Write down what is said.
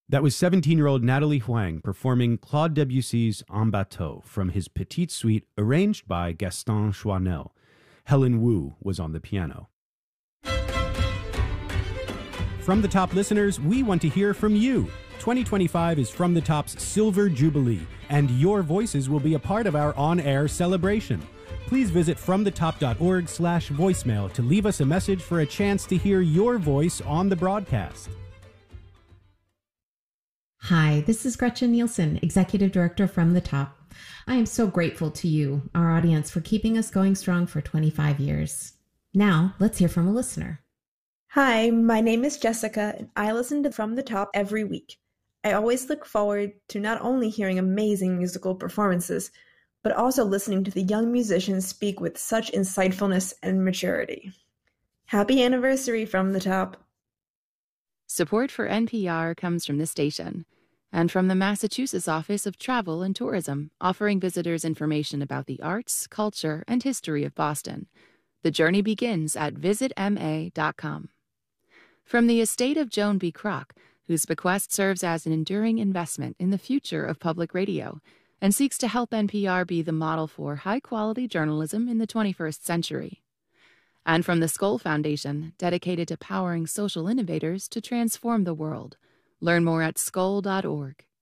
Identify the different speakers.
Speaker 1: That was 17-year-old Natalie Huang performing Claude Debussy's En Bateau from his Petite Suite, arranged by Gaston Chouinel. Helen Wu was on the piano. From the Top listeners, we want to hear from you. 2025 is From the Top's Silver Jubilee, and your voices will be a part of our on-air celebration. Please visit fromthetop.org/voicemail to leave us a message for a chance to hear your voice on the broadcast.
Speaker 2: Hi, this is Gretchen Nielsen, Executive Director From the Top. I am so grateful to you, our audience, for keeping us going strong for 25 years. Now, let's hear from a listener.
Speaker 3: Hi, my name is Jessica, and I listen to From the Top every week. I always look forward to not only hearing amazing musical performances, but also listening to the young musicians speak with such insightfulness and maturity. Happy anniversary, From the Top.
Speaker 4: Support for NPR comes from the station and from the Massachusetts Office of Travel and Tourism, offering visitors information about the arts, culture, and history of Boston. The journey begins at visitma.com. From the estate of Joan B. Kroc, whose bequest serves as an enduring investment in the future of public radio and seeks to help NPR be the model for high-quality journalism in the 21st century. And from the Skoll Foundation, dedicated to powering social innovators to transform the world. Learn more at skoll.org.